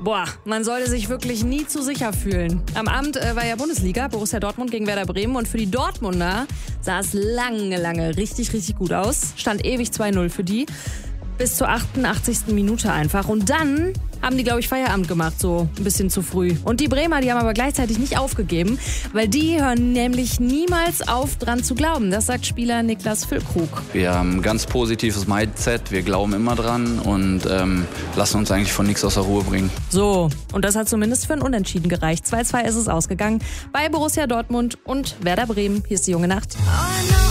Boah, man sollte sich wirklich nie zu sicher fühlen. Am Abend war ja Bundesliga, Borussia Dortmund gegen Werder Bremen. Und für die Dortmunder sah es lange richtig, richtig gut aus. Stand ewig 2-0 für die. Bis zur 88. Minute einfach. Und dann haben die, glaube ich, Feierabend gemacht, so ein bisschen zu früh. Und die Bremer, die haben aber gleichzeitig nicht aufgegeben, weil die hören nämlich niemals auf, dran zu glauben. Das sagt Spieler Niklas Füllkrug. Wir haben ein ganz positives Mindset, wir glauben immer dran und lassen uns eigentlich von nichts aus der Ruhe bringen. So, und das hat zumindest für ein Unentschieden gereicht. 2-2 ist es ausgegangen bei Borussia Dortmund und Werder Bremen. Hier ist die junge Nacht.